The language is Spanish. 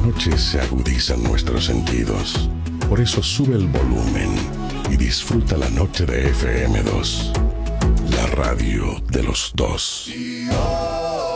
noche se agudizan nuestros sentidos. Por eso sube el volumen y disfruta la noche de FM2, la radio de los dos.